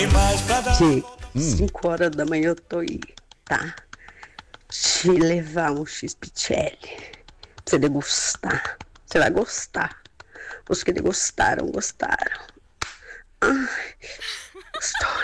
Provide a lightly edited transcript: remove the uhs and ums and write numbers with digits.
De 5 horas da manhã eu tô aí, tá? Te levar um X-Pichelli pra você degustar. Você vai gostar. Os que degustaram, gostaram.